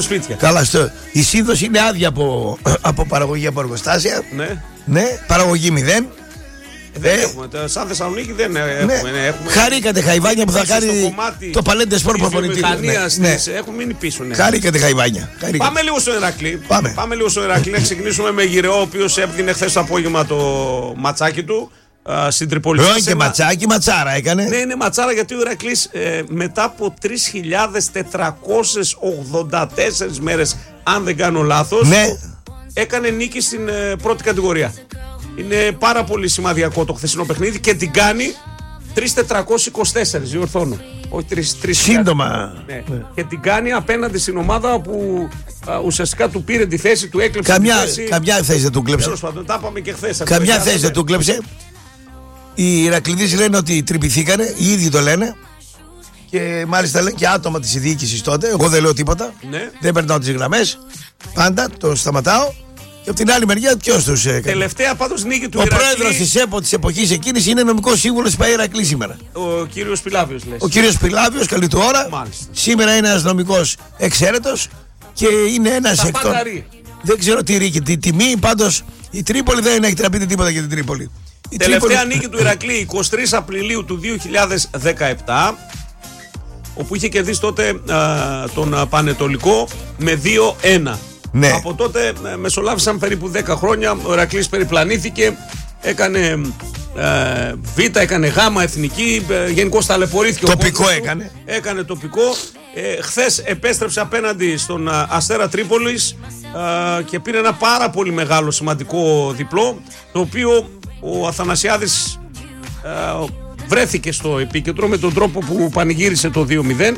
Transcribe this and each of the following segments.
σπίτια. Καλά, η Σύνδος είναι άδεια από παραγωγή από εργοστάσια. Ναι, παραγωγή 0. Δεν έχουμε. Σαν Θεσσαλονίκη δεν έχουμε. Ναι. Χαρήκατε Χαϊβάνια που θα κάνει το Παλέντε Σπορ προπονητή. Ναι. Έχουν μείνει πίσω. Ναι. Χαρήκατε Χαϊβάνια. Πάμε λίγο στο Ηρακλή. Πάμε λίγο στο Ηρακλή. Να ξεκινήσουμε με Γυρεό, ο οποίος έπδινε χθες το απόγευμα το ματσάκι του στην Τρίπολη. Και ματσάκι, ματσάρα έκανε. Ναι, είναι ματσάρα γιατί ο Ηρακλής μετά από 3.484 μέρες, αν δεν κάνω λάθος, έκανε νίκη στην πρώτη κατηγορία. Είναι πάρα πολύ σημαδιακό το χθεσινό παιχνίδι και την κάνει 3.424, διορθώνω. Όχι 3. Σύντομα. Ναι. Και την κάνει απέναντι στην ομάδα που ουσιαστικά του πήρε τη θέση, του έκλεψε τη θέση. Καμιά θέση δεν του κλέψε. Τέλος πάντων, τα είπαμε και χθες. Καμιά θέση δεν του κλέψε. Οι Ηρακλήδες λένε ότι τρυπηθήκανε, οι ίδιοι το λένε. Και μάλιστα λένε και άτομα της διοίκησης τότε. Εγώ δεν λέω τίποτα. Ναι. Δεν περνάω τις γραμμές. Πάντα το σταματάω. Και από την άλλη μεριά, ποιος τους έκανε. Τελευταία πάντως νίκη του Ηρακλή. Ο Ηρακλή. πρόεδρος της ΕΠΟ της εποχής εκείνης είναι νομικός σύμβουλος της ΠΑΕ Ηρακλή σήμερα. Ο κύριος Πιλάβιος, λες. Ο κύριος Πιλάβιος, καλή του ώρα. Μάλιστα. Σήμερα είναι ένας νομικός εξαίρετος και είναι ένας εκ των. Δεν ξέρω τι ρίκη, τι τιμή. Πάντως η Τρίπολη δεν έχετε να πείτε τίποτα για την Τρίπολη. Τελευταία νίκη του Ηρακλή 23 Απριλίου του 2017, όπου είχε κερδίσει τότε τον Πανετολικό με 2-1. Ναι. Από τότε μεσολάβησαν περίπου 10 χρόνια. Ο Ηρακλής περιπλανήθηκε, έκανε Β, έκανε Γ εθνική, γενικώς ταλαιπωρήθηκε. Τοπικό έκανε. Έκανε τοπικό. Χθες επέστρεψε απέναντι στον Αστέρα Τρίπολης και πήρε ένα πάρα πολύ μεγάλο σημαντικό διπλό, το οποίο ο Αθανασιάδης βρέθηκε στο επίκεντρο με τον τρόπο που πανηγύρισε το 2-0.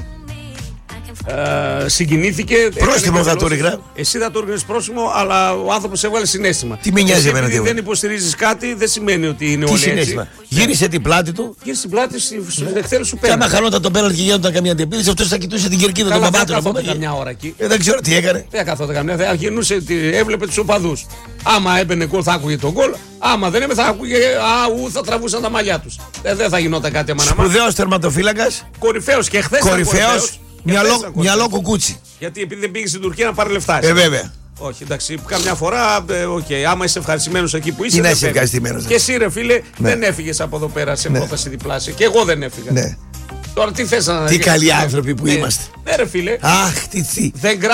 Συγκινήθηκε. Πρόστιμο θα το ρίχνα. Εσύ θα το ρίχνεις πρόστιμο, αλλά ο άνθρωπος έβγαλε συναίσθημα. Τι με νοιάζει εμένα. Επειδή δεν υποστηρίζεις κάτι, δεν σημαίνει ότι είναι όλοι συναίσθημα. Γύρισε την πλάτη του. Γύρισε την πλάτη στους δεχτέρους σου πέρα. Και άμα χανόταν τον πέναλτι και γινόταν καμία αντιπίθεση, αυτός θα κοιτούσε την κερκίδα του μπαμπά του. Δεν καθόταν καμιά ώρα εκεί. Δεν ξέρω τι έκανε. Δεν καθόταν καμιά. Θα γυρνούσε, έβλεπε τους οπαδούς. Άμα έμπαινε γκολ, θα άκουγε τον γκολ. Άμα δεν έμπαινε, θα άκουγε. Θα τραβούσαν τα μαλλιά τους. Δεν θα γινόταν κάτι αμαναμά. Σπουδαίος τερματοφύλακας. Κορυφαίος και χθες. Κορυφαίος. Μυαλό κουκούτσι. Γιατί επειδή δεν πήγε στην Τουρκία να πάρει λεφτά. Βέβαια. Όχι, εντάξει, καμιά φορά, άμα είσαι ευχαριστημένος εκεί που είσαι. Είναι είσαι ευχαριστημένος. Και εσύ, ρε φίλε, δεν έφυγες από εδώ πέρα σε πρόταση διπλάσια. Και εγώ δεν έφυγα. Ναι. Τώρα τι θες να. Τι καλοί άνθρωποι που είμαστε. Ναι, ρε φίλε. Αχ, τι θεί.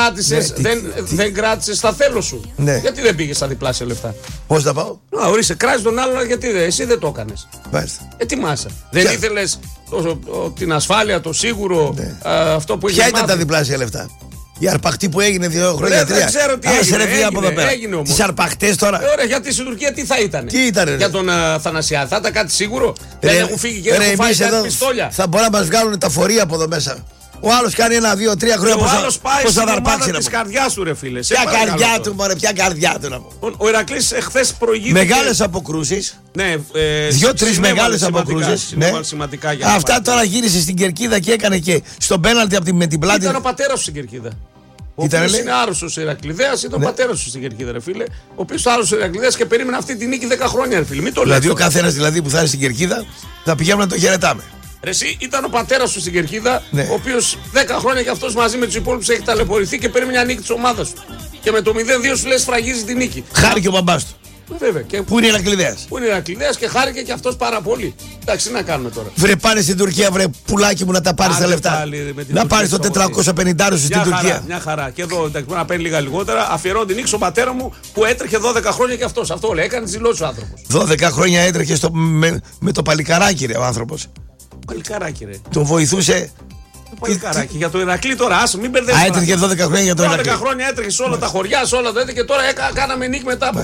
Δεν κράτησες τα θέλω σου. Ναι. Γιατί δεν πήγες στα διπλάσια λεφτά. Πώς θα πάω. Ορίστε, κράζεις τον άλλον, γιατί εσύ δεν το έκανες. Μάλιστα. Ετοιμάσαι. Δεν ήθελες την ασφάλεια, το σίγουρο, αυτό που είχε. Ποια ήταν τα διπλάσια λεφτά. Η αρπαχτή που έγινε 2 χρόνια, 3. Δεν ξέρω τι έγινε. Τις αρπαχτές τώρα. Ωραία, γιατί στην Τουρκία τι θα ήταν. Τι ήταν, για τον Θανασιάδη, θα ήταν κάτι σίγουρο. Δεν έχουν φύγει και έχουν φάει κάτι πιστόλια. Θα μπορεί να μας βγάλουν τα φορεία από εδώ μέσα. Ο άλλος κάνει 1, 2, 3 χρόνια. Ο άλλος πάει στην ομάδα της καρδιάς του, ρε φίλε. Ποια καρδιά του, μωρέ, ποια καρδιά του να πω. Ο Ηρακλής χθες προηγήθηκε. Μεγάλες αποκρούσεις. Ναι, 2-3 μεγάλες αποκρούσεις. Αυτά τώρα γύρισε στην κερκίδα και έκανε και στον πέναλτι με την πλάτη. Ήταν ο πατέρας του στην κερκίδα. Ο οποίος είναι άρρωστος Ηρακλειδέας, ήταν ο πατέρας του στην κερκίδα, ρε φίλε. Ο οποίος άρρωστος Ηρακλειδέας και περίμενε αυτή τη νίκη 10 χρόνια, ρε φίλε. Μην το λέτε. Δηλαδή, ο καθένας δηλαδή που θα είναι στην κερκίδα θα πηγαίνουμε να το χαιρετάμε. Ρε εσύ, ήταν ο πατέρας του στην κερκίδα, ο οποίος 10 χρόνια και αυτός μαζί με τους υπόλοιπους έχει ταλαιπωρηθεί και παίρνει μια νίκη της ομάδας του. Και με το 0-2 σου λες σφραγίζει τη νίκη. Χάρηκε ο μπαμπάς του. Βέβαια. Πού είναι Ηρακλειδέας. Πού είναι Ηρακλειδέας και χάρηκε και αυτός πάρα πολύ. Εντάξει, τι να κάνουμε τώρα. Βρε πάνε στην Τουρκία, βρε πουλάκι μου να τα πάρεις τα λεφτά. Να πάρεις το 450 σου στην Τουρκία. Μια χαρά. Και εδώ εντάξει, να παίρνει λίγα λιγότερα. Αφιερώνω την νίκη στον πατέρα μου που έτρεχε 12 χρόνια και αυτός. Αυτό λέει. Έκανε τις δηλώσεις ο άνθρωπος. 12 χρόνια έτρεχε με το παλικαράκι, ρε ο άνθρωπος. Παλικαράκι, ρε. Τον βοηθούσε. Παλικαράκι. Για το Ηρακλή τώρα, άσο, μην μπερδεύεις. Έτρεχε 12 χρόνια για το Ηρακλή. 12 χρόνια έτρεχε σε όλα τα χωριά, σε όλα τα τέτοια και τώρα κάναμε νίκη μετά από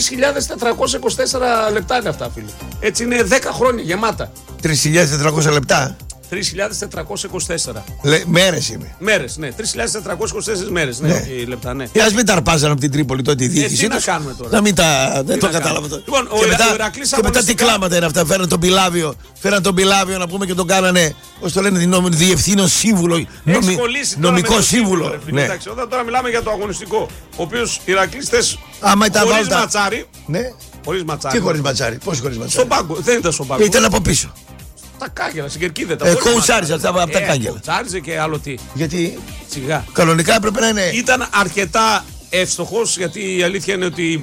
3.424 λεπτά είναι αυτά, φίλοι. Έτσι είναι 10 χρόνια γεμάτα. 3.400 λεπτά. 3.424. Μέρες είμαι. Μέρες, ναι. 3.424 μέρες. Ναι, όχι λεπτά, ναι. Και ας μην τα αρπάζαν από την Τρίπολη τότε η διοίκηση. Τι να κάνουμε τώρα. Να μην τα. Δεν το κατάλαβα τώρα. Λοιπόν, και μετά τι κλάματα είναι αυτά. Φέραν τον Πιλάβιο. Φέραν τον Πιλάβιο να πούμε και τον κάνανε. Πώς το λένε, διευθύνων σύμβουλο. Νομικό σύμβουλο. Εντάξει, όταν τώρα μιλάμε για το αγωνιστικό. Ο οποίος Ηρακλής θες. Χωρίς ματσάρι. Ναι. Χωρίς ματσάρι. Τι χωρίς ματσάρι. Πώς χωρίς ματσάρι. Στον πάγκο. Δεν ήταν στον πάγκο. Ήταν από πίσω. Τα κάγκελα, στην Κερκίδα. Κοουτσάριζε αυτά από τα κάγκελα. Κοουτσάριζε και άλλο τι. Γιατί σιγά. Κανονικά έπρεπε να είναι. Ήταν αρκετά εύστοχος, γιατί η αλήθεια είναι ότι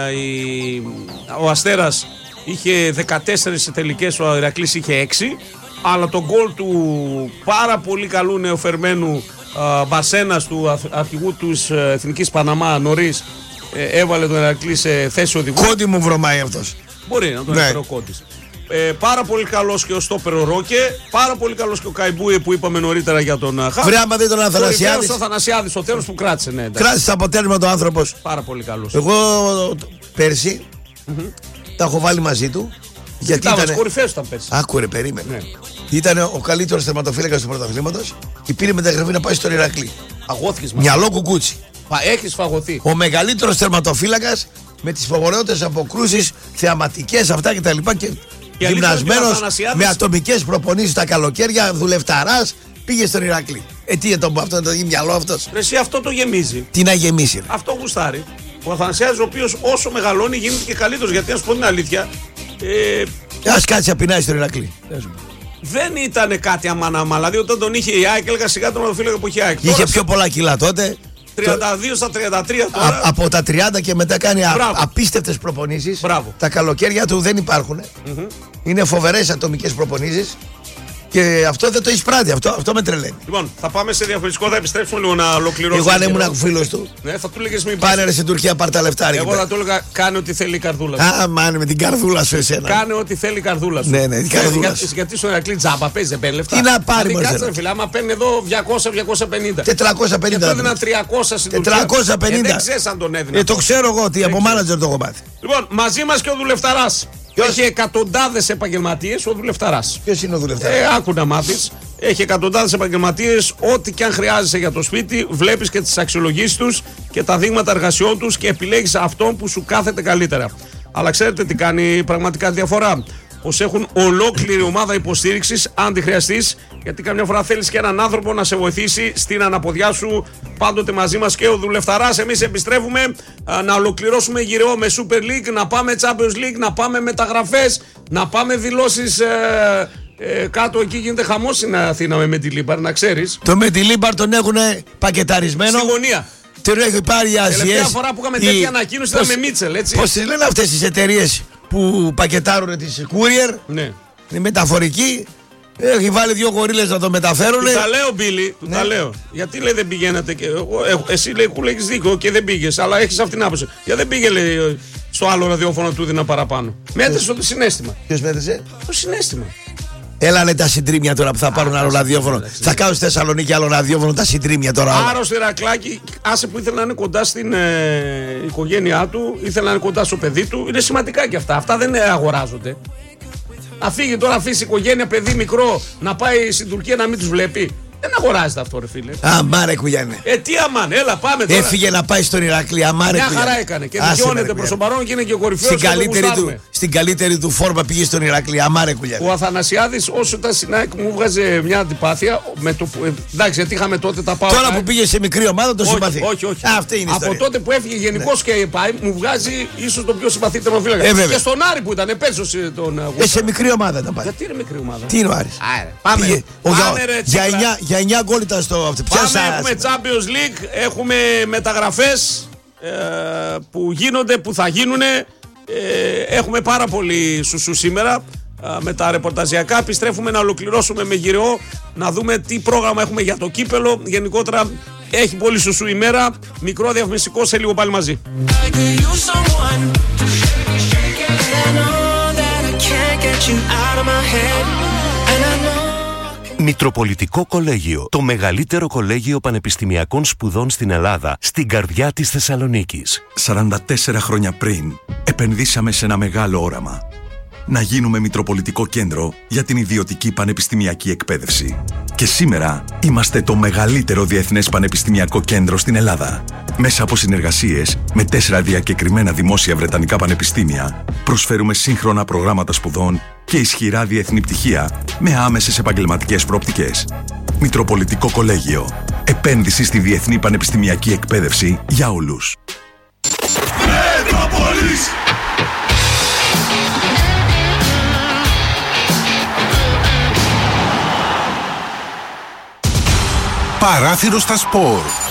ο Αστέρας είχε 14 τελικές, ο Ηρακλής είχε 6. Αλλά το γκολ του πάρα πολύ καλού νεοφερμένου Μπαρσένας, του αρχηγού της Εθνικής Παναμά, νωρίς, έβαλε τον Ηρακλή σε θέση οδηγού. Κόντι μου βρωμάει αυτός. Μπορεί να τον έφερε ο Κόντις. Πάρα πολύ καλός και ο στόπερ ο Ρόκε. Πάρα πολύ καλός και ο Καϊμπούε που είπαμε νωρίτερα για τον Χα. Βρε, άμα δει τον Αθανασιάδη. Ο Αθανασιάδης, ο τέλος που κράτησε. Ναι, κράτησε αποτέλεσμα το άνθρωπος. Πάρα πολύ καλός. Εγώ πέρσι τα έχω βάλει μαζί του. Γιατί ήταν κορυφαίος ήταν πέρσι. Άκουρε, περίμενε. Ναι. Ήταν ο καλύτερος τερματοφύλακας του πρωταθλήματος και πήρε μεταγραφή να πάει στον Ηρακλή. Αγώθηκες. Μυαλό κουκούτσι. Έχεις φαγωθεί. Ο μεγαλύτερος τερματοφύλακας με τις φοβερότερες αποκρούσεις, θεαματικές αυτά κτλ. Και γυμνασμένος με ατομικές προπονήσεις τα καλοκαίρια, δουλευταράς, πήγε στον Ηρακλή. Τι αυτό να το δει μυαλό αυτός. Εσύ αυτό το γεμίζει. Τι να γεμίσει. Αυτό γουστάρει. Ο Αθανασιάδης, ο οποίος όσο μεγαλώνει γίνεται και καλύτερος. Γιατί να σου πω την αλήθεια. Ας κάτσει να πεινάει στον Ηρακλή. Δεν ήταν κάτι αμανάμα. Δηλαδή όταν τον είχε η ΑΕΚ, έλεγα σιγά τον οδοφύλακα που είχε η ΑΕΚ. Είχε πιο πολλά κιλά τότε. 32 στα 33 τώρα. Από τα 30 και μετά κάνει απίστευτες προπονήσεις. Τα καλοκαίρια του δεν υπάρχουν. Είναι φοβερές ατομικές προπονήσεις. Και αυτό δεν το εισπράττει, αυτό με τρελαίνει. Λοιπόν, θα πάμε σε διαφορετικό, θα επιστρέψουμε λίγο να ολοκληρώσουμε. Εγώ αν ήμουν φίλος του. Ναι, θα του λέγες μην πάνε ρε στην Τουρκία, πάρ' τα λεφτά. Εγώ θα του έλεγα κάνε ό,τι θέλει η καρδούλα σου. Α, μάνε με την καρδούλα σου εσένα. Κάνε ό,τι θέλει η καρδούλα σου. Ναι, την καρδούλα σου. Γιατί στον Ηρακλή τζάμπα παίζει, δεν παίρνει λεφτά. Τι να πάρει μόνο. Κάτσε φίλε, άμα παίρνει εδώ 200-250. 450. Και τότε ήταν 300 στην Τουρκία. 450. Δεν ξέρεις αν τον έδινε. Το ξέρω εγώ ότι από μάνατζερ το έχω μάθει. Λοιπόν, μαζί μας και ο Δουλευταράς. Έχει εκατοντάδες επαγγελματίες ο Δουλευταράς. Ποιος είναι ο Δουλευταράς? Άκου να μάθεις. Έχει εκατοντάδες επαγγελματίες. Ό,τι και αν χρειάζεσαι για το σπίτι, βλέπεις και τις αξιολογήσεις τους και τα δείγματα εργασιών τους και επιλέγεις αυτόν που σου κάθεται καλύτερα. Αλλά ξέρετε τι κάνει πραγματικά διαφορά? Πως έχουν ολόκληρη ομάδα υποστήριξης αν τη χρειαστείς, γιατί καμιά φορά θέλεις και έναν άνθρωπο να σε βοηθήσει στην αναποδιά σου. Πάντοτε μαζί μας και ο Δουλευταράς. Εμείς επιστρέφουμε να ολοκληρώσουμε γυρεό με Super League, να πάμε Champions League, να πάμε μεταγραφές, να πάμε δηλώσεις. Κάτω εκεί γίνεται χαμός στην Αθήνα με Μεντιλίμπαρ, να ξέρεις. Το Μεντιλίμπαρ τον έχουν πακεταρισμένο. Στη γωνία. Τον έχει πάρει η Αζιές. Τελευταία φορά που είχαμε τέτοια ανακοίνωση ήταν με Μίτσελ, έτσι. Πώς τις λένε αυτές τις εταιρείες που πακετάρουν τις courier? Ναι. Η μεταφορική. Έχει βάλει 2 γορίλες να το μεταφέρουν. Του τα λέω, Μπίλι, του τα λέω. Γιατί λέει δεν πηγαίνατε και εσύ λέει κούλα έχεις δίκιο και δεν πήγες, αλλά έχεις αυτήν την άποψη. Γιατί δεν πήγε λέει στο άλλο ραδιόφωνο του δίνα παραπάνω. Μέτρησε το συναίσθημα. Ποιος μέτρησε? Το συναίσθημα. Έλανε τα συντρίμια τώρα που θα πάρουν άλλο ραδιόφωνο. Θα κάνουν στη Θεσσαλονίκη άλλο ραδιόφωνο τα συντρίμια τώρα. Άρρωστο Ηρακλάκι, άσε που ήθελε να είναι κοντά στην οικογένειά του, ήθελε να είναι κοντά στο παιδί του. Είναι σημαντικά και αυτά. Αυτά δεν αγοράζονται. Να φύγει τώρα, αφήσει οικογένεια, παιδί μικρό, να πάει στην Τουρκία να μην τους βλέπει. Δεν αγοράζεται αυτό, ρε φίλε. Αμάρε Κουγιάννε. Τι αμάν, έλα πάμε τώρα. Έφυγε να πάει στον Ηρακλή, αμάρε Κουγιάννε. Μια χαρά έκανε και δικαιώνεται προς τον παρόν και είναι και ο κορυφαίος. Στην καλύτερη του φόρμα πήγε στον Ηρακλή, αμάρε Κουγιάννε. Ο Αθανασιάδης όσο ήταν στην ΑΕΚ μου βγάζε μια αντιπάθεια. Εντάξει, γιατί είχαμε τότε τα πάω. Τώρα που πήγε σε μικρή ομάδα το συμπαθεί. Όχι. Αυτή είναι η από τότε που έφυγε γενικώς και πάει, μου βγάζει ίσως το πιο συμπαθή τερματοφύλακα. Και στον Άρη που ήταν πέρσι τον. Σε μικρή ομάδα ήταν πάει. Γιατί είναι μικρή ομάδα? Τι είναι ο Άρης? Πάμε. Για 9 γκολ ήταν στο αυτό. Πάμε, έχουμε Champions League, έχουμε μεταγραφές που γίνονται, που θα γίνουν. Έχουμε πάρα πολύ σουσού σήμερα με τα ρεπορταζιακά. Επιστρέφουμε να ολοκληρώσουμε με γυρεό, να δούμε τι πρόγραμμα έχουμε για το κύπελο. Γενικότερα έχει πολύ σουσού ημέρα. Μικρό διαφημιστικό, σε λίγο πάλι μαζί. Μητροπολιτικό Κολέγιο, το μεγαλύτερο κολέγιο πανεπιστημιακών σπουδών στην Ελλάδα, στην καρδιά της Θεσσαλονίκης. 44 χρόνια πριν, επενδύσαμε σε ένα μεγάλο όραμα. Να γίνουμε Μητροπολιτικό Κέντρο για την ιδιωτική πανεπιστημιακή εκπαίδευση. Και σήμερα είμαστε το μεγαλύτερο διεθνές πανεπιστημιακό κέντρο στην Ελλάδα. Μέσα από συνεργασίες με 4 διακεκριμένα δημόσια βρετανικά πανεπιστήμια, προσφέρουμε σύγχρονα προγράμματα σπουδών και ισχυρά διεθνή πτυχία με άμεσες επαγγελματικές προοπτικές. Μητροπολιτικό Κολέγιο. Επένδυση στη διεθνή πανεπιστημιακή εκπαίδευση για όλους. Παράθυρο στα σπορ.